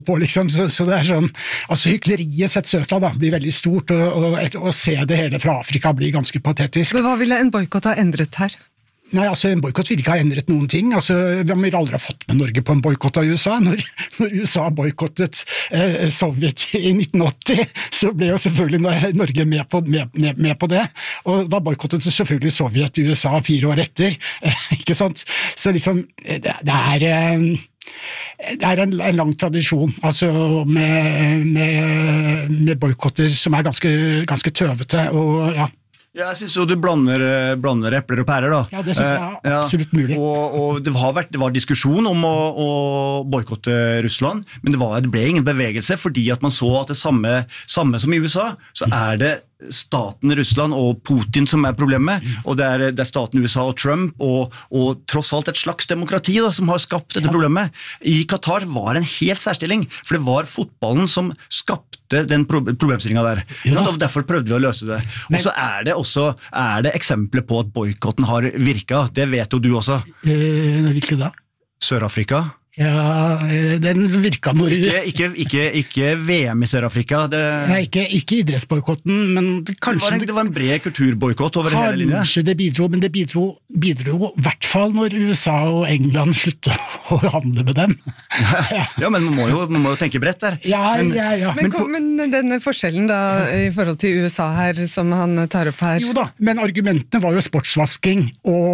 på liksom, så det sånn, altså hykleriet sett sørfra da, blir veldig stort, og se det hele fra Afrika blir ganske patetisk. Men hva ville en boykott ha endret her? Nei, altså en boykott ville ikke ha endret noen ting, altså vi har aldri fått med Norge på en boykott av USA. Når USA boykottet Sovjet i 1980, så ble jo selvfølgelig Norge med på det, og da boykottet selvfølgelig Sovjet USA 4 år etter, ikke sant? Så liksom, det en lang tradisjon altså med boykotter som ganske tøvete, og ja. Ja, jeg synes jo du blander epler og pærer da. Ja, det synes jeg absolutt mulig. Og det var diskusjon om å boykotte Russland, men det ble ingen bevegelse, fordi at man så at det samme som i USA, så det staten Russland og Putin som problemet, og det staten USA og Trump, og tross alt et slags demokrati da, som har skapt dette problemet. I Qatar var en helt særstilling, for det var fotballen som skapte den problemstillingen der. Ja. Derfor prøvde vi å løse det. Og så det eksempler på at boykotten har virket. Det vet jo du også. Hvilke da? Sør-Afrika. Ja, den virka når... Ikke VM i Sør-Afrika. Nei, ikke idrettsboykotten, men kanskje... Det var en bred kulturboykott over hele linjen. Kanskje det bidro, men det bidro i hvert fall når USA og England sluttet å handle med dem. Ja, men man må jo tenke bredt der. Ja. Men denne forskjellen da, i forhold til USA her, som han tar opp her... Jo da, men argumentene var jo sportsvasking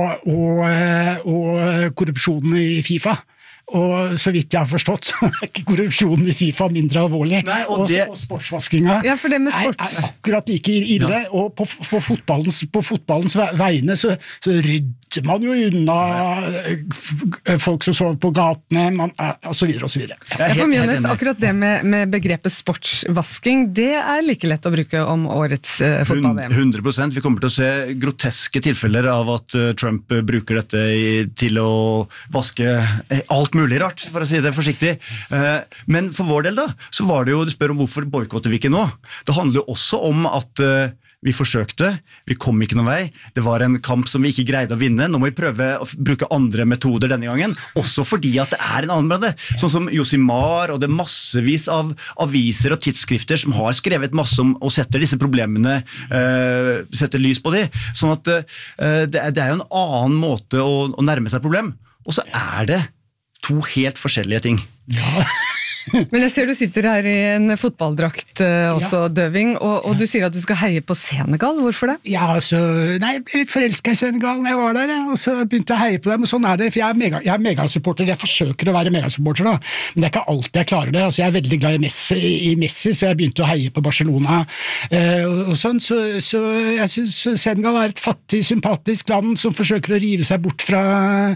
og korrupsjonen i FIFA. Og så vidt jeg har forstått, så ikke korrupsjonen i FIFA mindre alvorlig. Nei, og sportsvaskinga for det med sport. Akkurat like ille, og på fotballens vegne så rydder man jo unna folk som sover på gatene, og så videre, og så videre. For Mjønes, akkurat det med begrepet sportsvasking, det like lett å bruke om årets fotball-VM. 100%. Vi kommer til å se groteske tilfeller av at Trump bruker dette til å vaske alt mulig rart, for å si det forsiktig. Men for vår del da, så var det jo, du spør om hvorfor boykotter vi ikke nå. Det handler jo også om at vi forsøkte, vi kom ikke noen vei, det var en kamp som vi ikke greide å vinne, nå må vi prøve å bruke andre metoder denne gangen, også fordi at det en annen brand, sånn som Josimar, og det massevis av aviser og tidsskrifter som har skrevet masse om og setter disse problemene, setter lys på de, sånn at det jo en annen måte å nærme seg problem, og så det to helt forskjellige ting. Ja. Men jeg ser du sitter her i en fotballdrakt også, Døving, og du sier at du skal heie på Senegal, hvorfor det? Ja, altså, nei, jeg ble litt forelsket i Senegal når jeg var der, og så begynte jeg å heie på dem, og sånn det, for jeg megasupporter, jeg forsøker å være megasupporter da, men det ikke alltid jeg klarer det, altså jeg veldig glad i Messi, så jeg begynte å heie på Barcelona, og sånn, så jeg synes Senegal et fattig, sympatisk land som forsøker å rive seg bort fra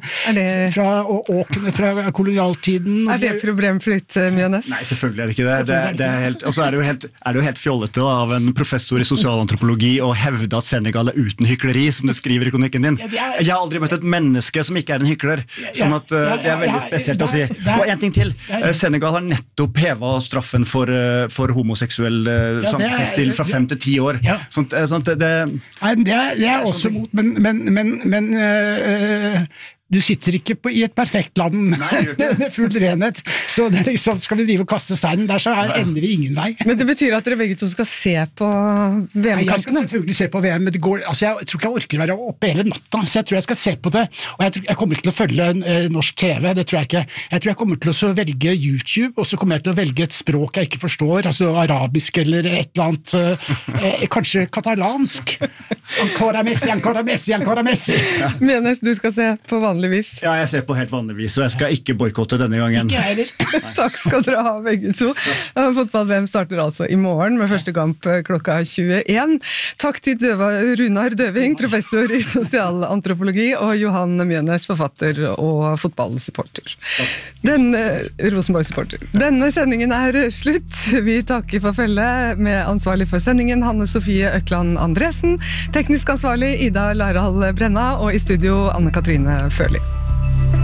åkene fra kolonialtiden. Det problemfritt, Mjønes? Nei, selvfølgelig det ikke det. Og så det jo helt fjollete da, av en professor i sosialantropologi å hevde at Senegal uten hykleri, som du skriver i kronikken din. Jeg har aldri møtt et menneske som ikke en hykler, sånn at det veldig spesielt å si. Og en ting til, Senegal har nettopp hevet straffen for homoseksuell samtidstil fra 5 til 10 år. Sånt, det også mot, men du sitter ikke i et perfekt land med full renhet, så det liksom, skal vi drive og kaste steinen der, så ender vi ingen vei. Men det betyr at dere begge to skal se på VM-kampene? Jeg skal selvfølgelig se på VM, men jeg tror ikke jeg orker å være oppe hele natta, så jeg tror jeg skal se på det, og jeg kommer ikke til å følge norsk TV, det tror jeg ikke. Jeg tror jeg kommer til å velge YouTube, og så kommer jeg til å velge et språk jeg ikke forstår, altså arabisk eller et eller annet, kanskje katalansk. Ancora Messi. Mjønes, du skal se på vanligvis. Ja, jeg ser på helt vanligvis, og jeg skal ikke boykotte denne gangen. Ikke jeg heller. Takk skal dere ha, begge to. Fotball-VM starter altså i morgen med første kamp klokka 21. Takk til Runar Døving, professor i sosialantropologi, og Johan Mjønes, forfatter og fotballsupporter. Rosenborg-supporter. Denne sendingen slutt. Vi takker for følge med ansvarlig for sendingen, Hanne Sofie Økland Andresen, teknisk ansvarlig Ida Larald Brenna, og i studio Anne-Katrine Førli.